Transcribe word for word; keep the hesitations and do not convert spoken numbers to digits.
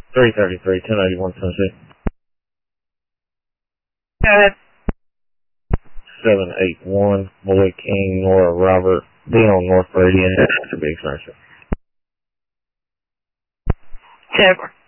three thirty-three, ten eighty-one, Tennessee. Go ahead. seven eight one, Boy King, Nora Robert, Dion North Radiant, Big Smasher. Jaguar.